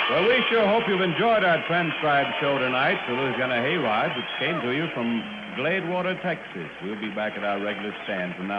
Well, we sure hope you've enjoyed our transcribed show tonight, The Louisiana Hayride, which came to you from Gladewater, Texas. We'll be back at our regular stand from now